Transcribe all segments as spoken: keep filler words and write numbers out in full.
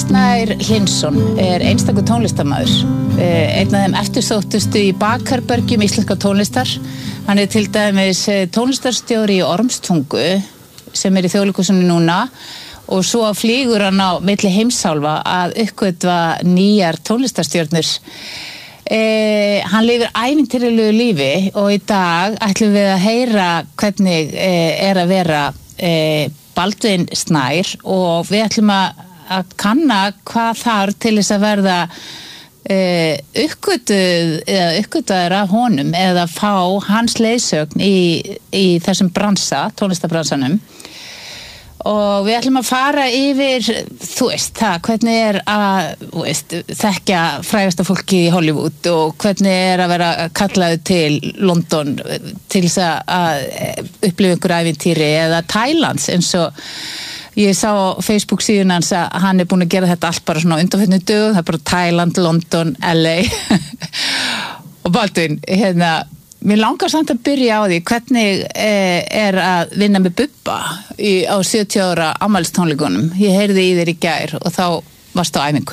Snær Hlynsson er einstakur tónlistarmaður, einn af þeim eftirsóttustu í bakherbergjum íslenska tónlistar. Hann er til dæmis tónlistarstjóri í Ormstungu sem er í Þjóðleikhúsinu núna og svo flýgur hann á milli heimsálfa að uppgötva nýjar tónlistarstjörnur. Eh, hann lifir ævintýralegu lífi og í dag ætlum við að heyra hvernig eh, er að vera eh, Baldvin Snær og við ætlum að, að kanna hvað þarf til þess að verða eh, uppgötuð eða uppgötuður af honum eða fá hans leiðsögn í, í þessum bransa, tónlistarbransanum. Og við ætlum að fara yfir, þú veist, það, hvernig er að þú veist, þekkja frægasta fólki í Hollywood og hvernig er að vera kallaður til London til þess að upplifa einhver ævintýri eða Thailands eins og ég sá á Facebook síðan hans að hann er búinn að gera þetta allt bara svona undanförnum dögum, það er bara Thailand, London, L A og Baldvin, hérna mér langar samt að byrja á því hvernig eh, er að vinna með Bubba í, á sjötíu ára afmælistónleikunum. Ég heyrði í þér í gær og þá varstu á æfingu.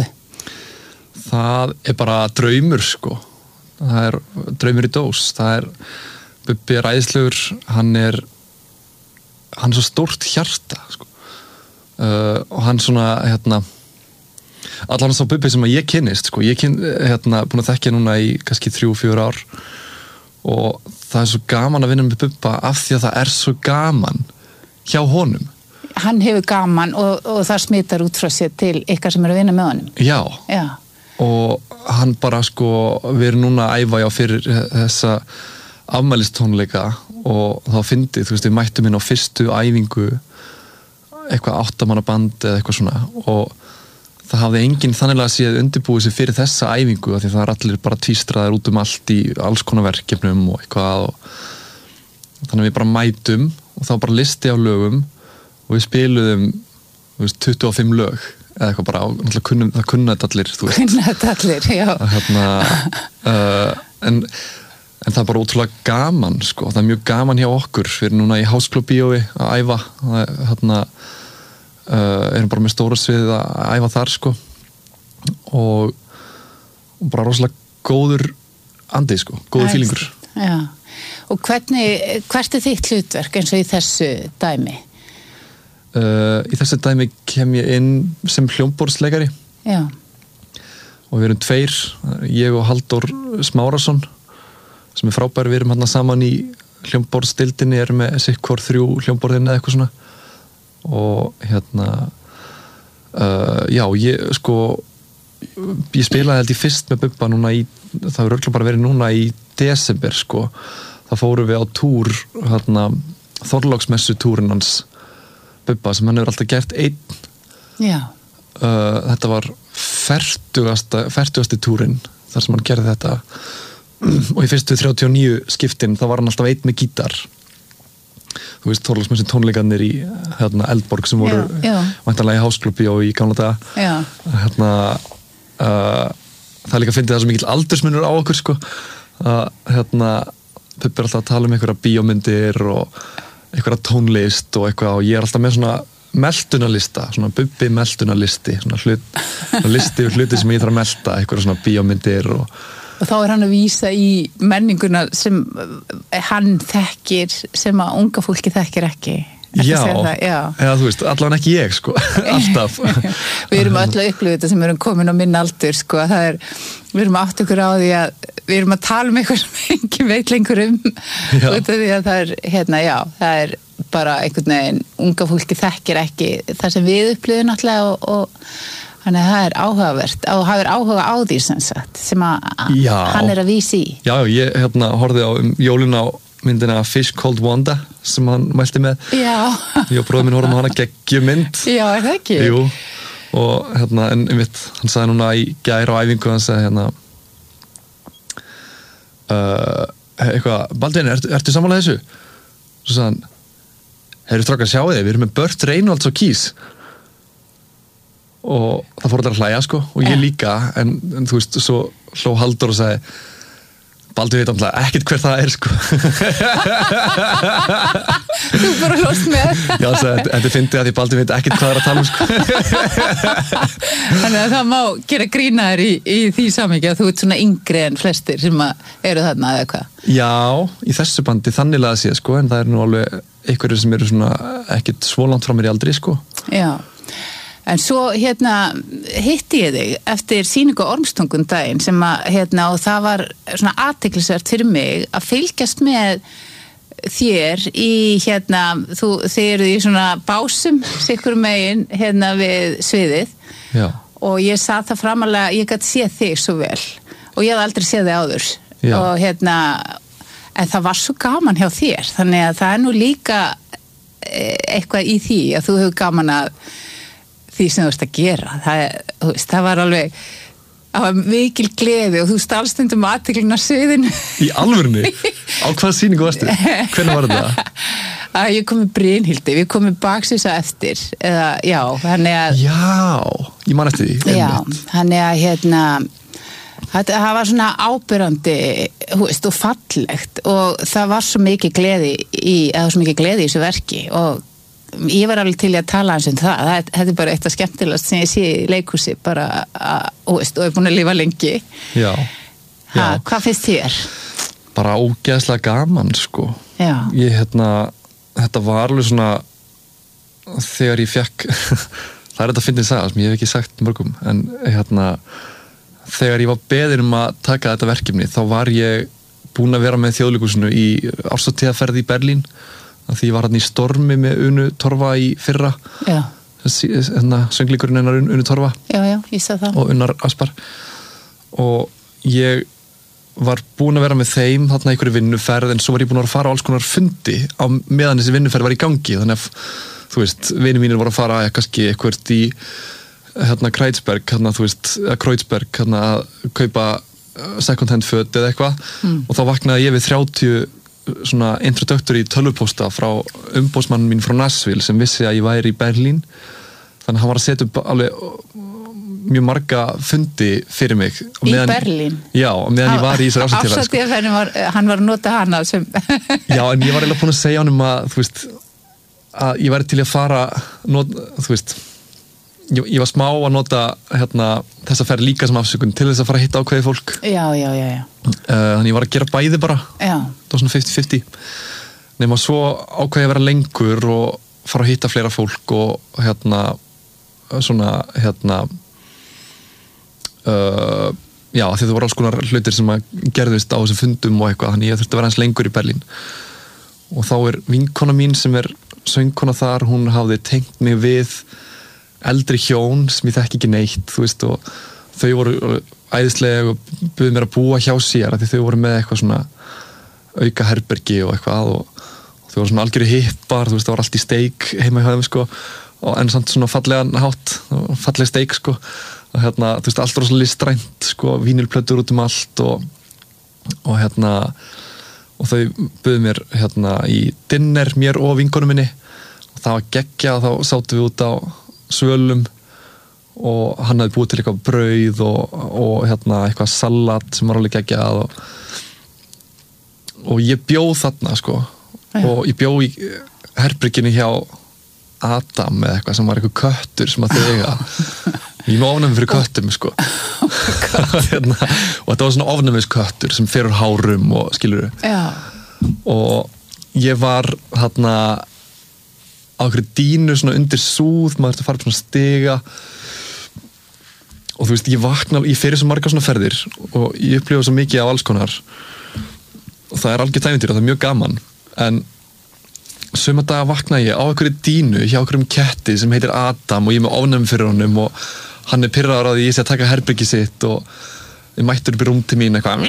Það er bara draumur sko. Það er draumur í dós. Það er, Bubbi er æðislegur, hann er hann er svo stórt hjarta sko. Uh, og hann svona hérna allan sá Bubbi sem að ég kynnist sko. Ég kyn, hérna, búin að þekkja núna í kannski þrjú, fjör ár og það er svo gaman að vinna með Bubba af því að það er svo gaman hjá honum. Hann hefur gaman og, og það smitar út frá sér til ykkar sem eru að vinna með honum. Já, Já. Og hann bara sko, við erum núna að æfa já fyrir þessa afmælistónleika og þá fyndið, þú veist, við mættum inn á fyrstu æfingu eitthvað áttamannaband eða eitthvað svona og það hafði enginn þanniglega séð undirbúið sig fyrir þessa æfingu af því það er allir bara tvístraðir út um allt í alls konar verkefnum og eitthvað og þannig að við bara mætum og þá bara listi af lögum og við spiluðum veist, tuttugu og fimm lög eða eitthvað bara, náttúrulega kunnum, það kunna þetta allir þú veist. Kunna þetta allir, já. Hérna, uh, en, en það er bara ótrúlega gaman sko, það er mjög gaman hjá okkur, við erum núna í Háskólabíói að æfa, hérna Uh, erum bara með stóra sviðið að æfa þar sko og, og bara rosalega góður andi sko, góður fílingur. Já, og hvernig, hvert er þitt hlutverk eins og í þessu dæmi? Uh, í þessu dæmi kem ég inn sem hljómborðsleikari. Já. Og við erum tveir, ég og Halldór Smárasson sem er frábær, við erum hérna saman í hljómborðsdeildinni, erum með sitt hvor þrjú hljómborðin eða eitthvað svona og hérna uh, já, ég sko ég spilaði held ég fyrst með Bubba núna í, það hefur örugglega bara verið núna í desember sko, það fórum við á túr hérna, Þorláksmessu túrin hans Bubba sem hann hefur alltaf gert einn. Já. Uh, þetta var fertugasta fertugasti túrin þar sem hann gerði þetta og í fyrstu þrjátíu og níu skiptin þá var hann alltaf einn með gítar. Þú veist, Þorláksmessu tónleikarnir í hérna, Eldborg sem voru væntanlega í Háskólabíó í gamla daga. Já. Hérna, uh, það er líka að fyndi það svo mikill aldursmunur á okkur sko. Uh, hérna, Bubbi er alltaf að tala um einhverja bíómyndir og einhverja tónlist og eitthvað og ég er alltaf með svona meldunarlista, svona Bubbi meldunarlisti, svona hlut, svona listi og hluti sem ég þarf að melda, einhverja svona bíómyndir og Og þá er hann að vísa í menninguna sem hann þekkir sem að unga fólki þekkir ekki. Já, já. Eða þú veist, allavega ekki ég sko, alltaf. Við erum öll að upplifa þetta sem erum komin á minn aldur sko, það er, við erum átt okkur á því að við erum að tala um eitthvað sem engin veit lengur um út af því að það er, hérna, já, það er bara einhvern veginn, unga fólki þekkir ekki það sem við upplifum náttúrulega og, og þannig að það er áhugavert og það er áhuga á því sem sagt sem að já. Hann er að vísa í. Já, ég hérna horfði á um jólin á myndina Fish Called Wanda sem hann mælti með. Já. Ég og bróðir minn horfum á hana geggjumynd. Já, er það ekki? Jú, og hérna, en um mitt, hann sagði núna í gær á æfingu, hann sagði hérna uh, eitthvað, Baldvin, ertu, ertu sammála þessu? Svo sagði hann, heyrðu strákar, sjáu þið, við erum með Burt Reynolds og Keys. Og það fór þetta að hlæja sko og ég líka en, en þú veist, svo hló Halldór og sagði Baldur veit alltaf ekkert hver það er sko. Þú bara hlóst með. Já, þetta fyndi að því Baldur veit ekkert hvað það er að tala um sko. Þannig að það má gera grínaður í, í því samhengi að þú ert svona yngri en flestir sem eru þarna eða hvað. Já, í þessu bandi þannig laða sé sko, en það er nú alveg einhverjir sem eru svona ekkert svo langt frá mér í aldri sko. Já. En svo hérna hitti ég þig eftir sýningu á Ormstungu daginn sem að hérna og það var svona athyglisvert fyrir mig að fylgjast með þér í hérna, þú, þið eruð í svona básum sikkur megin hérna við sviðið. Já. Og ég sat það framalega, ég gæti séð þig svo vel og ég hef aldrei séð þig áður. Já. Og hérna, en það var svo gaman hjá þér, þannig að það er nú líka eitthvað í því að þú hefur gaman að því sem þú veist að gera. Það, þú veist, það var alveg það var mikil gleði og þú stalst stundum athyglinna sviðinu. Í alvörunni? Á hvaða sýningu varstu? Hvernig var þetta? Að ég kom með Brynhildi, við komum baksvisa eftir eða, já, þannig að Já, ég man eftir því. Já, þannig að hérna það var svona ábyrrandi þú veist, og fallegt og það var svo mikið gleði í, eða svo mikið gleði í þessu verki og ég var alveg til að tala eins um það. það þetta er bara eitt af skemmtilegast sem ég sé í leikhúsi bara, að, veist, og er búin að lifa lengi. Já, já. Ha, hvað finnst þér? Bara ógeðslega gaman sko. Já. Ég hérna, þetta var alveg svona þegar ég fekk það er þetta að finna í saga sem ég hef ekki sagt mörgum, en hérna þegar ég var beðinn um að taka þetta verkefni þá var ég búin að vera með Þjóðleikhúsinu í árshátíðarferð í Berlín að því ég var hann í Stormi með Unu Torfa í fyrra. Já. Hérna söngleikurinn hennar Unu Torfa. Já, já, ég sá það. Og Unnar Aspar. Og ég var búin að vera með þeim þarna einhverju vinnuferð en svo var ég búin að fara á alls konar fundi á meðan þessi vinnuferð var í gangi þannig að, þú veist, vinir mínir voru að fara ja, kannski eitthvað í hérna Kreuzberg, hérna, þú veist, Kreuzberg, hérna að kaupa second hand föt eða eitthvað mm. og þá vaknaði ég við þrjátíu svona introduktor í tölvupósta frá umboðsmann mín frá Nashville sem vissi að ég væri í Berlín þannig að hann var að setja upp alveg mjög marga fundi fyrir mig í meðan, Berlín? Já, og meðan ég var í þessari ásatíðarferð Ásatíðarferðin var, hann var að nota hana sem Já, en ég var eiginlega búin að segja honum að þú veist, að ég væri til að fara not, þú veist ég, ég var smá að nota hérna, þessa ferð líka sem afsökun til þess að fara að hitta ákveði fólk Já, já, já, já. Uh, Þannig ég var að gera bæði bara Já. Það var svona fimmtíu fimmtíu nema svo ákveði að vera lengur og fara að hitta fleira fólk og hérna svona hérna uh, já, því það voru alls konar hlutir sem að gerðist á þessum fundum og eitthvað, þannig ég þurfti að vera hans lengur í Berlín og þá er vinkona mín sem er söngkona þar, hún hafði tengt mig við eldri hjón sem ég þekki ekki neitt, þú veist, og þau voru æðislega og buðu mér að búa hjá sér af því þau voru með eitthvað svona auka herbergi og eitthvað og, og þau voru svona algjöru hippar, þú veist, það var allt í steik heima hjá þeim, sko, og en samt svona fallegan hátt, falleg steik, sko, og hérna, þú veist, allt var svona listrænt, sko, vínilplötur út um allt og, og hérna, og þau buðu mér hérna í dinner, mér og vinkonum minni, og það var geggjað, þá sátum við út á svölum og hann hafði búið til eitthvað brauð og, og hérna eitthvað salat sem var alveg geggjað og, og ég bjóð þarna sko Æja. Og ég bjóð í herberginu hjá Adam eða eitthvað sem var eitthvað köttur sem að þau eiga ég er með ofnæmi fyrir köttum sko hérna, og þetta var svona ofnæmisköttur sem fer úr hárum og skilur og ég var þarna á einhverju dínu svona undir súð, maður þurfti að fara upp svona stiga og þú veist, ég vakna ég fer í svo margar svona ferðir og ég upplifa svo mikið af alls konar og það er algjör ævintýri og það er mjög gaman en suma daga vakna ég á einhverju dínu hjá einhverjum ketti sem heitir Adam og ég er með ofnæmi fyrir honum og hann er pirraður á því ég sé að taka herbergi sitt og ég mættur upp í rúm til mín eitthvað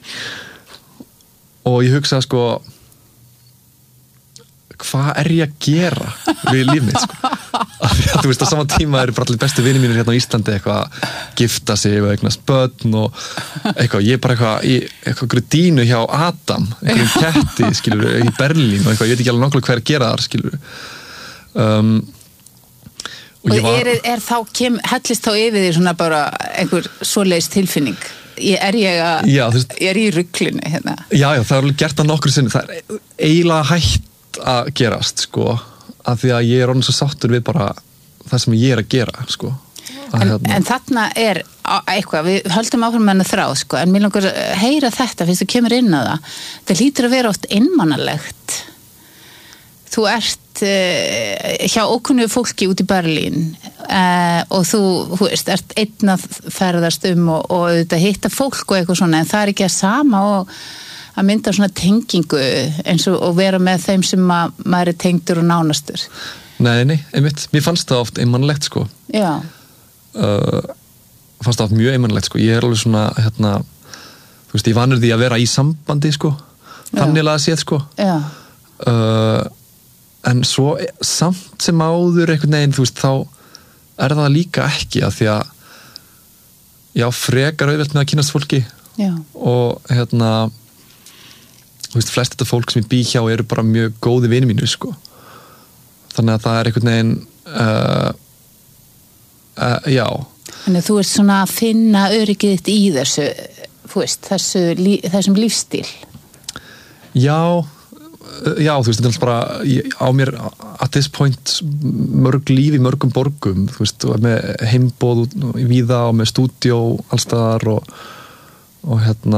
og ég hugsa sko hvað er ég að gera við líf mitt sko að þú veist á sama tíma eru bara allir bestu vinir mínir hérna á Íslandi eitthvað að gifta sig og eignast börn og eitthvað, ég er bara eitthvað í eitthvað dínu hjá Adam einhverjum ketti, skilur, í Berlín og eitthvað, ég veit ekki alveg nákvæmlega hvað er að gera þar, skilur um, og, og var, er, er þá kem, hellist þá yfir því svona bara einhver svoleiðis tilfinning ég, er ég að, já, þú veist, ég er í ruglinu hérna. Já, já, það er alveg gert að nokkru sinni, það er eiginlega hægt að gerast, sko, af því að ég er orðinn svo sáttur við bara það sem ég er að gera, sko. Að, En, hérna, en þarna er eitthvað, við höldum áfram með hennar þráð, sko, en mér langar að heyra þetta, fyrst þú kemur inn á það. Það lítur að vera oft einmannalegt. Þú ert uh, hjá ókunnu fólki út í Berlín uh, og þú, þú veist, ert einn að ferðast um og, og auðvitað hitta fólk og eitthvað svona, en það er ekki að sama og að mynda svona tengingu eins og, og vera með þeim sem að, maður er tengdur og nánastur. Nei, nei, einmitt, mér fannst það oft einmannlegt, sko. Já. Uh, fannst það oft mjög einmannlegt, sko. Ég er alveg svona, hérna, þú veist, ég vanur því að vera í sambandi, sko. Þannig að séð, sko. Já. Uh, en svo samt sem áður einhvern veginn, þú veist, þá er það líka ekki að því að já, frekar auðvelt með að kynast fólki. Já. Og hérna þú veist, flest þetta fólk sem ég bý hjá eru bara mjög góði vinir mínir, sko. Þannig að það er einhvern veginn uh, uh, já. Þannig að þú ert svona að finna öryggið þitt í þessu, þú veist, þessu, þessum lífstíl. Já, já, þú veist, þetta er bara ég, á mér at this point mörg líf í mörgum borgum, þú veist, með heimboð í víða og með stúdíó allstaðar og, og hérna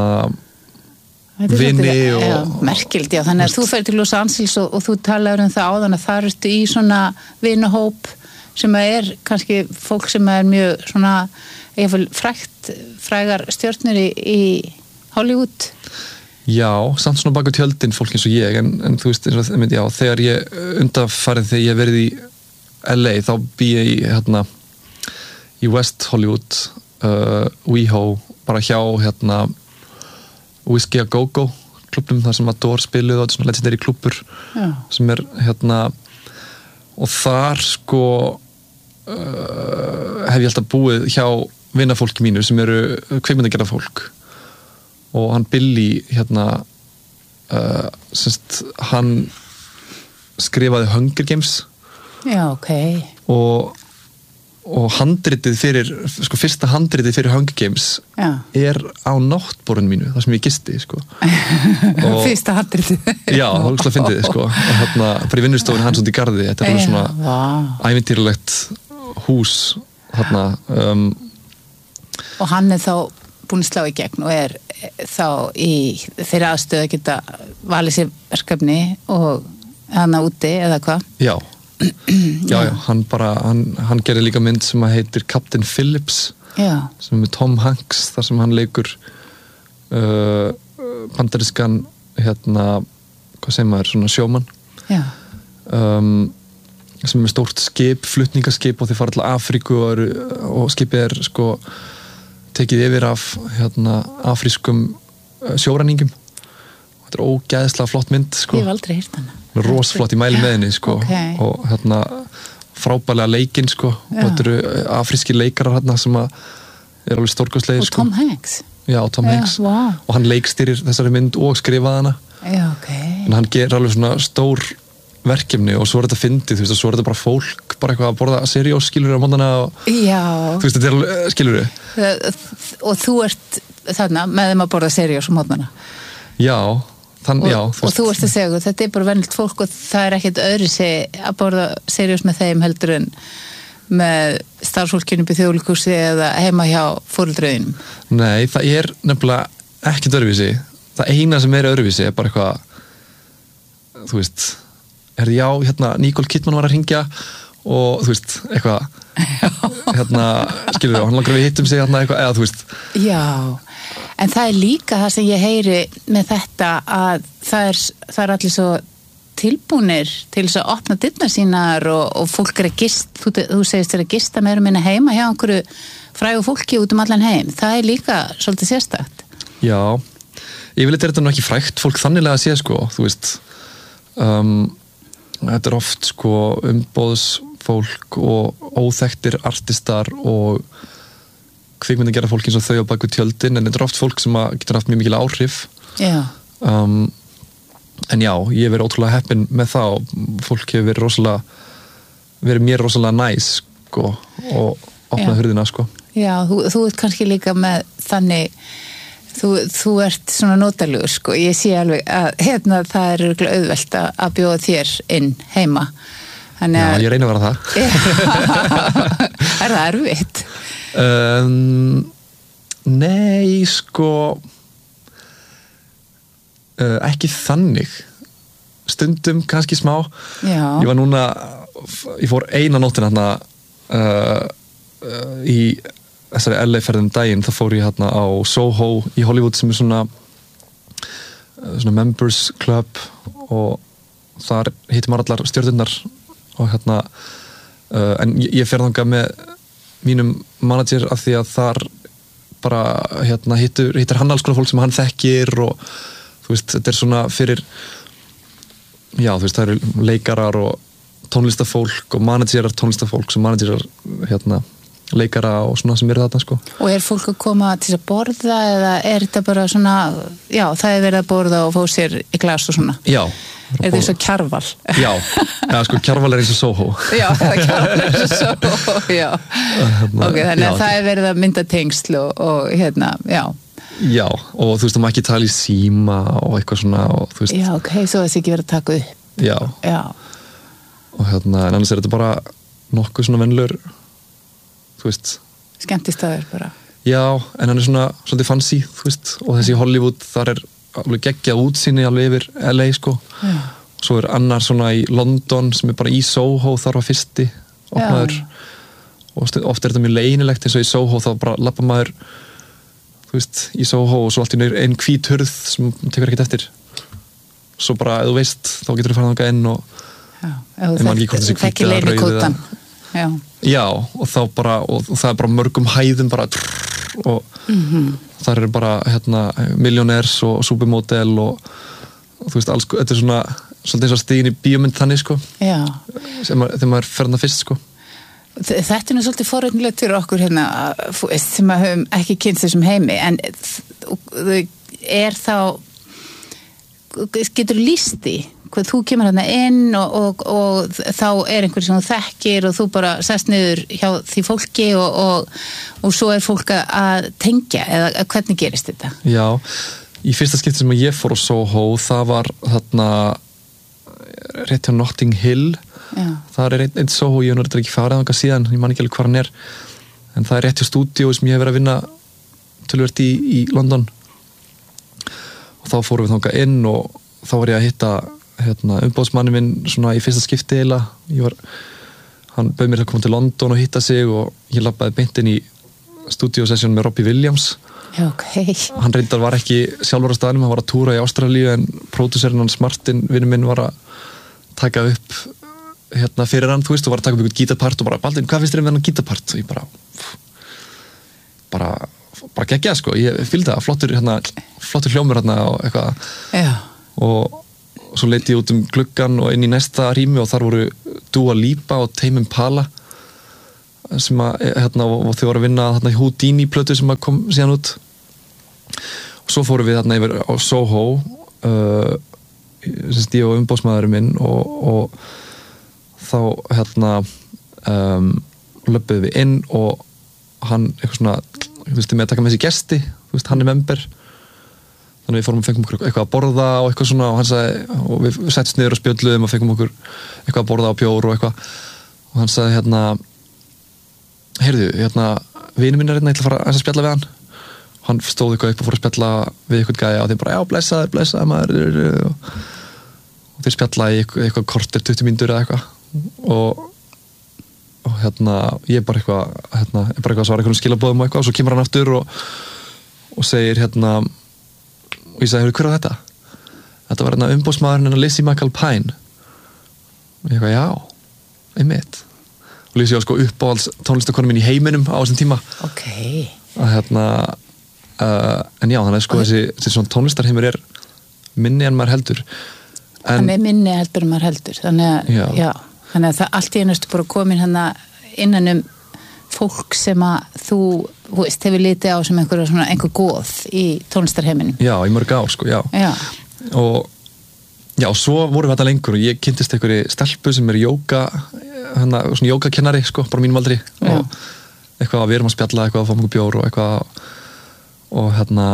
vini og... Já, merkild, já, þannig að þú fer til Los Angeles og, og þú talaður um það áðan að þar ertu í svona vinahóp sem er kannski fólk sem er mjög svona, ég fæl frægt, frægar stjörnur í, í Hollywood. Já, samt svona bak við tjöldin fólk eins og ég, en, en þú veist, já, þegar ég undanfarið þegar ég verið í L A, þá bý ég í, hérna, í West Hollywood, uh, WeHo, bara hjá, hérna, Whiskey A Go Go klubnum, þar sem Adore spiluð og svona legendary klubur, Já. Sem er, hérna, og þar, sko, uh, hef ég alltaf búið hjá vinafólki mínu sem eru kvikmyndagerða fólk. Og hann Billy hérna uh, semst, hann skrifaði Hunger Games. Já, ok. Og, og handritið fyrir, sko fyrsta handritið fyrir Hunger Games Já. Er á náttborðinu mínu, þar sem ég gisti, sko. Og, fyrsta handritið. Já, það var úrslega fyndið, sko. Og hérna, bara í vinnustofun hans út í garði, þetta er alveg svona wow. ævintýralegt hús, hérna. Um, og hann er þá búin að slá í gegn og er þá í þeirra aðstöðu að geta valið sér verkefni og hana úti eða hvað? Já. já, já, hann bara hann, hann gerir líka mynd sem að heitir Captain Phillips já. Sem er með Tom Hanks, þar sem hann leikur uh, bandarískan hérna, hvað segir maður, svona sjómann um, sem er stórt skip, flutningaskip og þeir fara til Afríku og, eru, og skipið er sko tekið yfir af hérna, afrískum sjóræningum. Þetta er ógeðslega flott mynd, sko. Ég hef aldrei heyrt hana. Rosflott í mæli með henni, sko. Okay. Og hérna frábærlega leikinn, sko. Já. Og þetta eru afrískir leikarar hérna sem að er alveg stórkostlegir, og sko. Tom Hanks. Já, Tom Já, Hanks. wow. Og hann leikstýrir þessari mynd og skrifaði hana. Já, ok. En hann gerir alveg svona stór verkefni og svo er þetta fyndið, þú veist, og svo er þetta bara fólk bara eitthvað að borða seriós, skilur á mótana og Já. Þú veist, þetta er alveg, skilur og þú ert þarna með þeim að borða seriós á mótnana. Já, þann, og, já. Og þú ert að segja, þetta er bara vennilt fólk og það er ekkert öðru sig að borða seriós með þeim heldur en með starfsfólkinu í þjóðleikhúsi eða heima hjá foreldrunum. Nei, það er nefnilega ekkert öðruvísi. Það eina sem er öðruvísi er bara eitthvað, þú veist, er já, hérna, Nicole Kidman var að hringja og, þú veist, eitthvað, hérna, skilur þú, hann langar við hittum sig, hérna, eitthvað, eða, þú veist. Já, en það er líka það sem ég heyri með þetta að það er, það er allir svo tilbúnir til þess að opna dyrnar sínar og, og fólk er að gist, þú, þú segist þér að gista meira minna heima hjá einhverju frægu fólki út um allan heim. Það er líka svolítið sérstakt. Já, yfirleitt er þetta nú ekki frægt fólk þannilega að sé, sko, þú veist, um, þetta er oft sko umboðsfólk og óþekktir artistar og kvikmyndagerða fólk eins og þau á baku tjöldin, en þetta er oft fólk sem getur haft mjög mikil áhrif. Já. Um, en já, ég hef verið ótrúlega heppinn með það og fólk hefur verið rosalega verið mér rosalega næs sko og opnað hurðina sko. Já, þú, þú ert kannski líka með þannig þú, þú ert svona notalugur sko, ég sé alveg að hérna það er örugglega auðvelt að, að bjóða þér inn heima. Þannig Já, að ég reyni að vera það. Er það erfitt? Um, nei, sko uh, ekki þannig. Stundum kannski smá. Já. Ég var núna, ég fór eina nóttina hérna uh, uh, í þessari L A-ferðum daginn, þá fór ég hérna á Soho í Hollywood sem er svona svona members club og þar hittir maður allar stjörnurnar og hérna uh, en ég, ég fer þangað með mínum manager af því að þar bara hérna hittur, hittir hann alls konar fólk sem hann þekkir og þú veist, þetta er svona fyrir já, þú veist, það eru leikarar og tónlistafólk og managerar tónlistafólk sem managerar hérna leikara og svona sem eru þarna sko. Og er fólk að koma til að borða eða er þetta bara svona, já, það er verið að borða og fá sér í glas og svona? Já. Er þetta eins og Kjarval? Já, ja, sko Kjarval er eins og Soho. Já, Kjarval er eins og Soho, já. Hérna, ok, þannig að já. Það er verið að mynda tengsl og, og hérna, já. Já, og þú veist, það má ekki tala í síma og eitthvað svona og þú veist. Já, ok, svo þessi ekki verið að taka upp. Já. Já. Og hérna, en annars er þetta bara nokkuð svona venlur þú veist skemmtistaður bara já, en hann er svona svolítið fancy þú veist, og þessi Hollywood þar er alveg geggjað útsýni alveg yfir L A sko já. Og svo er annar svona í London sem er bara í Soho, þar var fyrsti opnaður já. Og oft er þetta mjög leinilegt eins og í Soho þá bara labba maður þú veist, í Soho og svo allt í nöður einn hvít hurð sem tekur ekkert eftir svo bara, ef þú veist, þá getur þú farað þangað inn og já, ef þú þekkir leynikótan Já. Já, og þá bara og það er bara mörgum hæðum bara og mm-hmm. þar eru bara hérna millionairs og supermodel og, og þú veist alls, þetta er svona svolítið eins og stíðin í bíómynd þannig sko Já. Sem maður, þegar maður fer þarna fyrst sko Þetta er nú svolítið forvitnilegt fyrir okkur hérna sem að höfum ekki kynnt þessum heimi en er þá getur þú lýst í hvað þú kemur hérna inn og, og, og þá er einhver sem þú þekkir og þú bara sest niður hjá því fólki og, og, og svo er fólk að tengja eða hvernig gerist þetta? Já, í fyrsta skipti sem ég fór á Soho það var þarna rétt hjá Notting Hill Já. Það er einn ein Soho, ég er ekki farið þangað síðan, ég man ekki alveg hvað hann er en það er rétt hjá stúdíó sem ég hef verið að vinna töluvert í, í London og þá fórum við þangað inn og þá var ég að hitta hérna, umbóðsmanni minn svona í fyrsta skipti eila ég var, hann bauð mér að koma til London og hitta sig og ég labbaði beint inn í stúdíósessjón með Robbie Williams Já, okay. Hann reyndar var ekki sjálfur á staðnum, hann var að túra í Ástralíu en pródúserinn hans Martin, vinur minn var að taka upp hérna fyrir hann, þú veist, og var að taka upp einhvern gítarpart og bara, Baldvin, hvað finnst þér um þennan gítarpart? Og ég bara bara, bara geggjað sko, ég fylgdi það, flottur hérna, flottur hljómur hérna og eitthvað Já. Og svo leiti ég út um gluggan og inn í næsta rými og þar voru Dua Lipa og Tame Impala sem að, hérna, og þau voru að vinna þarna í Houdini plötu sem að kom síðan út og svo fórum við þarna yfir á Soho uh, sem ég og umbóðsmaðurinn minn og, og þá hérna um, löbbuðum við inn og hann eitthvað svona, þú veist, með að taka með sér gesti, þú veist, hann er member þannig við fórum og fengum okkur eitthvað að borða og eitthvað svona og hann sagði, og við settist niður og spjöldluðum og fengum okkur eitthvað að borða á bjór og eitthvað og hann sagði hérna heyrðu, hérna, vinur minn er hérna, ég ætla að fara að spjalla við hann og hann stóð eitthvað upp og fór að spjalla við eitthvað gæja og þeir bara, já, blessaður, blessaður maður og, og þeir spjalla í eitthvað, eitthvað kortir, tuttugu mínútur eða eitthvað og, og hérna ég bara eitthvað, hérna, ég bara eitthvað svara eitthvað skilabóðum og eitthvað og svo kemur hann aftur og, og segir hérna og ég sagði, hver á þetta? Þetta var hérna umbóðsmaðurinn hennar Lizzie McAlpine og ég eitthvað, já, einmitt og Lizzie var sko uppáhalds tónlistakonu mín í heiminum á þessum tíma Ok að hérna uh, en já, þannig að sko þessi, þessi svona tónlistarheimur er minni en maður heldur en Hann er minni heldur en maður heldur þannig að, já. Já, þannig að það allt í ennustu bara komin hérna innan um fólk sem að þú, þú veist, hefur litið á sem einhver, svona, einhver góð í tónlistarheiminum. Já, í mörg ár, sko, já. Já. Og já, svo vorum við þetta lengur og ég kynntist einhverju stelpu sem er jóga, hana, svona jógakennari, sko, bara mínum aldri. Já. Og eitthvað að við erum að spjalla, eitthvað að fá mjög bjór og eitthvað og hérna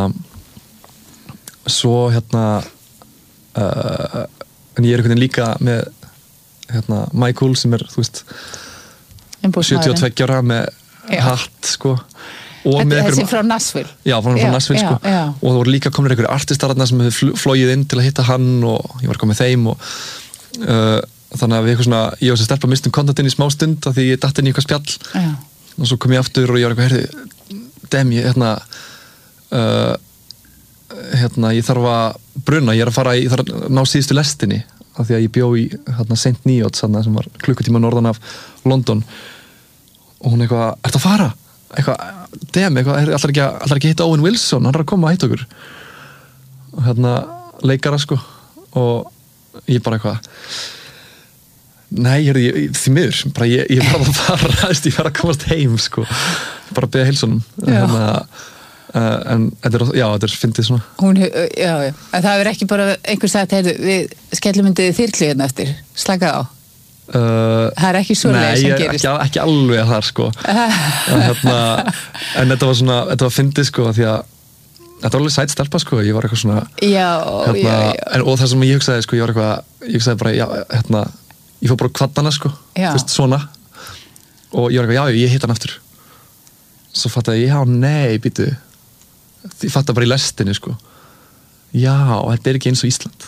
svo hérna uh, en ég er einhvern veginn líka með hérna Michael sem er, þú veist sjötíu og tveggja ára með já. hatt sko og þetta, með þessi einhverjum, frá Nashville já, frá, frá Nashville já, sko já. og það voru líka komin einhverjir artistar þarna sem hefur flogið inn til að hitta hann og ég var komið þeim og uh, þannig að við eitthvað svona ég var sem stelpa mistum kontaktinn í smá stund af því ég datt inn í eitthvað spjall já. og svo kom ég aftur og ég var eitthvað heyrði, dem ég hérna uh, hérna ég þarf að bruna, ég er að fara ég þarf að ná síðustu lestinni af því að ég bjó í hérna Saint Neots sem var klukkutíma norðan af London og hún eitthvað, ertu að fara? Eitthvað, dem, eitthvað, allar ekki, allar ekki hitta Owen Wilson, hann er að koma að hitta okkur og hérna leikara sko og ég bara eitthvað nei, ég, ég, því miður bara ég, ég var að fara, ég var að komast heim sko, bara að beða heilsunum hérna uh, en þetta er, já, þetta er fyndið svona hún, já, já, en það er ekki bara einhver sagt, heyrðu, við skellum myndið þyrlu hérna eftir, slakað á Uh, það er ekki svoleiðis sem gerist ekki, ekki alveg þar sko en, hérna, en þetta var svona þetta var fyndið sko því að þetta var alveg sæt stelpa sko ég var eitthvað svona já, hérna, já, já. En, og það sem ég hugsaði sko ég var eitthvað ég hugsaði bara já, hérna, ég fór bara kvaddana sko veist, svona og ég var eitthvað já ég hitt hann aftur svo fattaði ég já nei býtu ég fattaði bara í lestinni sko já þetta er ekki eins og Ísland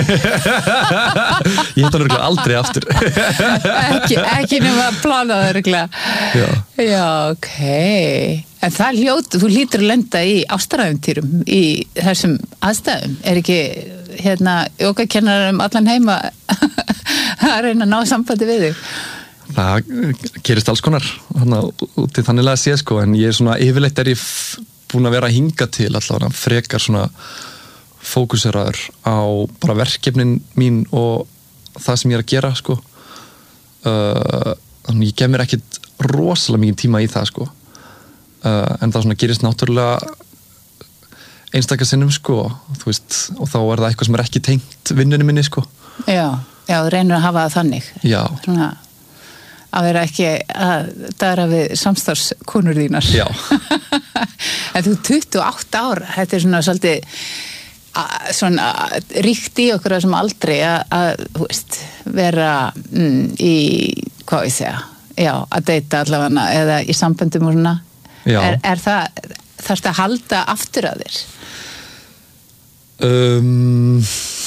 ég hitt hann örgulega aldrei aftur ekki, ekki nema að plana það örgulega já. já, ok en það hljótt, þú hlýtur að lenda í ástaræfintýrum í þessum aðstæðum, er ekki hérna, jókakennarar um allan heima að reyna að ná sambandi við þig það gerist alls konar út í þannig að sé sko en ég er svona, yfirleitt er ég búin að vera að hinga til allavega frekar svona fókuseraður á bara verkefnin mín og það sem ég er að gera sko uh, þannig ég gef mér ekkit rosalega mikið tíma í það sko uh, en það svona gerist náttúrulega einstakar sinnum sko þú veist, og þá er það eitthvað sem er ekki tengt vinnunni minni sko já, já, þú reynir að hafa það þannig já svona að vera ekki að dara við samstarfskonur þínar já en þú tuttugu og átta ára, þetta er svona svolítið svona ríkt í okkur sem aldrei að, þú veist, vera mm, í, hvað ég segja já, að deyta allavega eða í samböndum og svona er, er það, þarftu að halda aftur að þér? Um,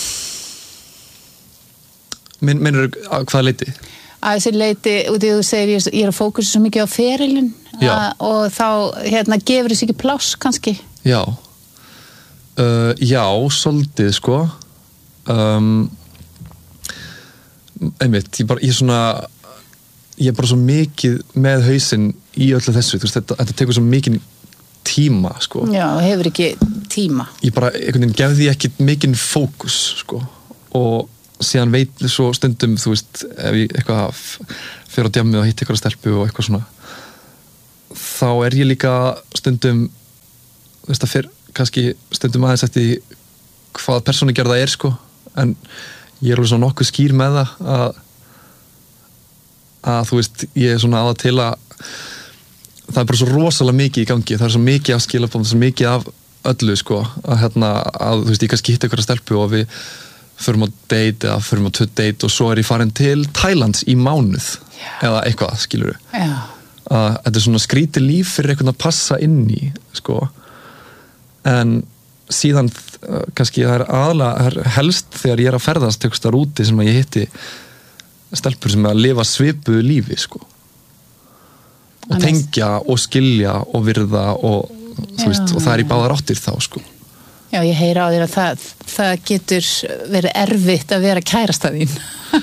minn, minnur að hvaða leiti? Að þessi leiti, út í þú segir ég, ég er að fókusa svo mikið á ferilinn og þá, hérna, gefur þessi ekki pláss kannski? Já Uh, já, svolítið sko um, einmitt, ég bara ég er svona ég er bara svo mikið með hausinn í öllu þessu, þú veist, þetta, þetta tekur svo mikið tíma sko já, hefur ekki tíma ég bara, einhvern veginn gefði ég ekki mikinn fókus sko og síðan veit svo stundum, þú veist ef ég eitthvað fer á djammi og hitt eitthvað stelpu og eitthvað svona þá er ég líka stundum þú veist, að fer kannski stundum aðeins eftir hvað persónugerð það er sko en ég er alveg svona nokkuð skýr með það að að þú veist, ég er svona aða til að það er bara svo rosalega mikið í gangi það er svo mikið af skilabóðum, svo mikið af öllu sko að hérna, að þú veist, ég kannski hitta eitthvað stelpu og við förum á date eða förum á tvö date og svo er ég farin til Thailands í mánuð já. Eða eitthvað, skilur við að þetta er svona skrítið líf fyrir eitthvað að passa inn í sko en síðan uh, kannski það er aðalega helst þegar ég er að ferðast tekst þar úti sem að ég hitti stelpur sem að lifa svipuðu lífi sko og Annars. Tengja og skilja og virða og þú veist og það er í báðar áttir þá sko já ég heyra á þér að það, það getur verið erfitt að vera kærasta þín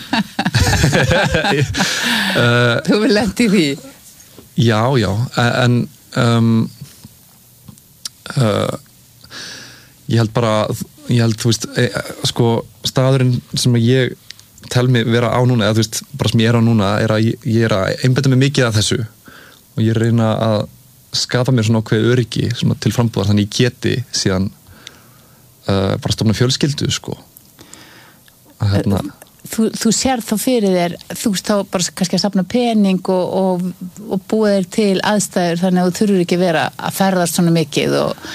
uh, þú vil lenda í því já já en um, uh, ég held bara ég held, þú veist, e, sko staðurinn sem ég tel mig vera á núna, eða þú veist, bara sem ég er á núna er að ég, ég er að einbeita mig mikið af þessu og ég reyna að skapa mér svona ákveð öryggi svona til frambúðar, þannig ég geti síðan uh, bara stofna fjölskyldu sko að hérna Þú, þú sér þá fyrir þér, þú veist þá bara kannski að safna pening og, og, og búa þér til aðstæður þannig að þú þurfur ekki að vera að ferðast svona mikið og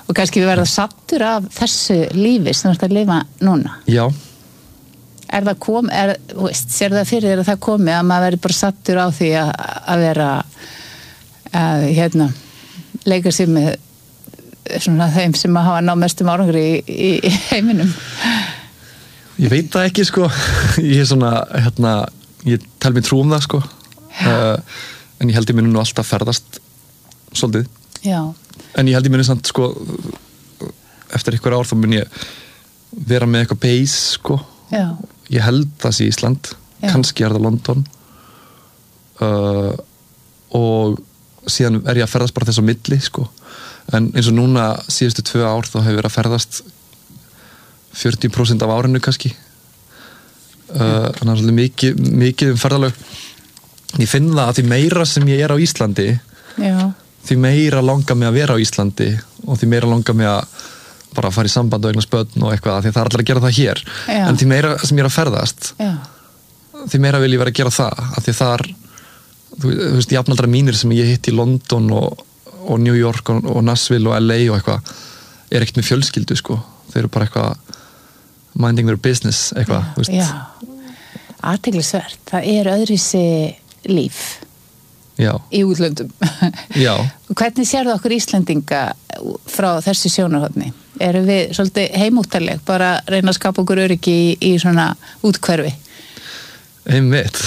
og kannski við verðum sattur af þessu lífi sem þú ert að lifa núna. Já. Er það kom, er, veist, sér það fyrir þér að það komi að maður verður bara sattur á því að, að vera að, hérna, leika sér með svona þeim sem að hafa ná mestum árangri í, í, í heiminum? Ég veit það ekki, sko. Ég er svona, hérna, ég tel mér trú um það, sko. Uh, en ég held ég mér nú alltaf ferðast svolítið. Já. En ég held ég mér samt, sko, eftir einhver ár þá mun ég vera með eitthvað base, sko. Já. Ég held það sé Ísland, Já. kannski er það London uh, og síðan er ég að ferðast bara þess á milli, sko. En eins og núna síðustu tvö ár þá hefur verið að ferðast fjörutíu prósent af árinu kannski. Uh, þannig að svolítið mikið, mikið um ferðalög. Ég finn það að því meira sem ég er á Íslandi, Já. því meira langar mig að vera á Íslandi og því meira langar mig að bara að fara í samband og eignast börn og eitthvað, því það er allir að gera það hér. Já. En því meira sem ég er að ferðast, Já. því meira vil ég vera að gera það, af því þar, þú, þú veist, jafnaldra mínir sem ég hitt í London og, og New York og, og Nashville og L A og eitthvað, er ekkert með fjölskyldu, sko. Þeir eru bara eitthvað minding their business, eitthvað, þú veist. Já, athyglisvert. Það er öðruvísi líf. Já. Í útlöndum. Já. Hvernig sérðu okkur Íslendinga frá þessu sjónarhorni? Erum við svolítið heimúttaleg, bara reyna að skapa okkur öryggi í, í svona útkverfi? Einmitt.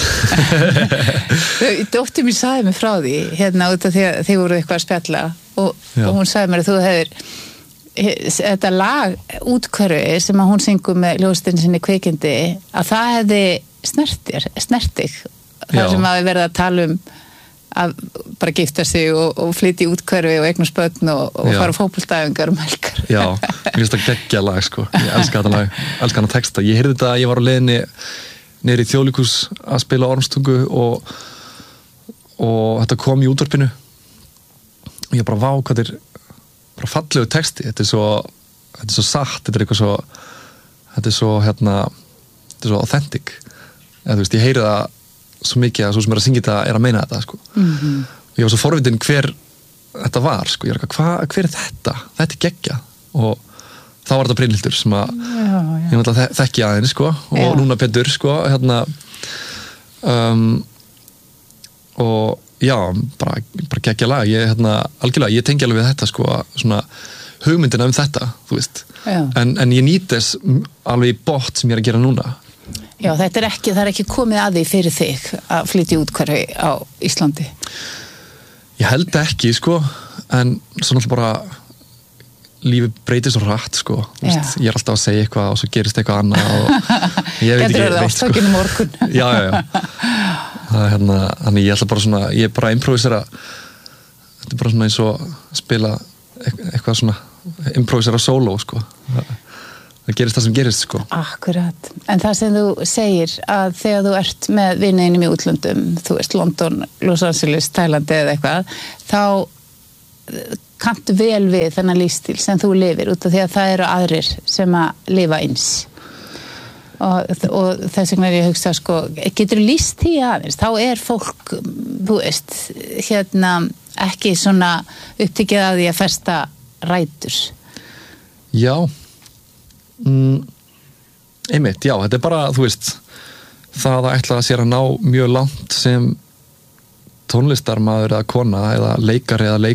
Dóttir mín sagði mig frá því, hérna út af því að þið voru eitthvað að spjalla og, og hún sagði mér að þú hefur þetta lag útkverfi sem að hún syngur með ljóðstinni sinni Kvikindi, að það hefði snertir, snertig, þar sem að við verðum að tala um að bara gifta sig og, og flytja í útkverfi og eignast börn og, og fara fótboltaæfingar um helgar. Já, mér finnst það geggja lag, sko. Ég elska þetta lag, elska hana texta. Ég heyrði þetta, ég var á leiðinni niður í Þjóðleikhús að spila Ormstungu og, og þetta kom í útvarpinu og ég bara, vá, hvað er bara fallegu texti. Þetta er svo, þetta er svo satt, þetta er eitthvað svo, þetta er svo, hérna, þetta er svo authentic. Eða, þú veist, ég heyri það svo mikið að svo sem er að syngja þetta er að meina þetta, sko. Mm-hmm. Og ég var svo forvitin hver þetta var, sko. Ég er eitthvað, hva, hver er þetta? Þetta er geggja. Og þá var þetta Brynhildur sem að Já, já. ég náttúrulega þek þekki aðeins, sko. Og Já. Lúna Pétur, sko, hérna um, og já, bara, bara geggja lag. Ég, hérna, algjörlega, ég tengi alveg við þetta, sko, svona hugmyndina um þetta, þú veist. En, en ég nýt þess alveg í bótt sem ég er að gera núna. Já, þetta er ekki, það er ekki komið að því fyrir þig að flytja í útkverfi á Íslandi. Ég held ekki, sko, en svo náttúrulega bara lífið breytir svo hratt, sko. Vist, ég er alltaf að segja eitthvað og svo gerist eitthvað annað og ég veit ekki, veit, sko. Getur morgun. Já, já, já. Það er hérna, þannig ég ætla bara svona, ég er bara að improvisera, þetta er bara svona eins og spila eitthvað svona, improvisera solo, sko. Það gerist það sem gerist, sko. Akkurat. En það sem þú segir að þegar þú ert með viniðinum í útlöndum, þú veist London, Los Angeles, Tælandi eða eitthvað, þá kanntu vel við þennan lífstíl sem þú lifir út af því að það eru aðrir sem að lifa eins. Og, og þess vegna er ég að hugsa, sko, getur lýst því aðeins, þá er fólk, þú veist, hérna ekki svona upptekið að því að festa rætur. Já. Mm, einmitt, já, þetta er bara, þú veist, það að ætla að sér að ná mjög langt sem tónlistarmaður eða kona eða leikari eða